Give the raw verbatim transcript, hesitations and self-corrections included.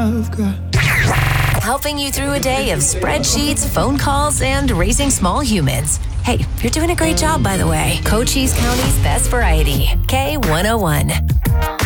I've got. Helping you through a day of spreadsheets, phone calls, and raising small humans. Hey, you're doing a great job, by the way. Cochise County's best variety. K one oh one.